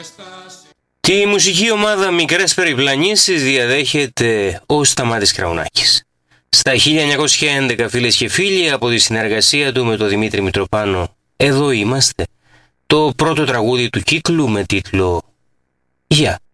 Τη μουσική ομάδα Μικρές Περιπλανήσεις διαδέχεται ο Σταμάτης Κραουνάκης. Στα 1911, φίλες και φίλοι, από τη συνεργασία του με τον Δημήτρη Μητροπάνο, εδώ είμαστε, το πρώτο τραγούδι του κύκλου με τίτλο «Γεια».